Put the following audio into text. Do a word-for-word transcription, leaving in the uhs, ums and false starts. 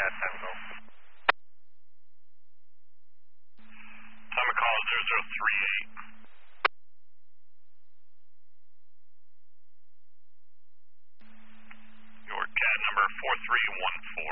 Cat Tango. Time of call zero zero three eight. Your cat number four three one four.